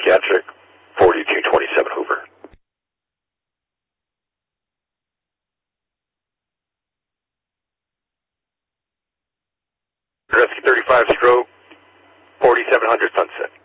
Psychiatric, 4227 Hoover. Rescue 35 stroke, 4700 Sunset.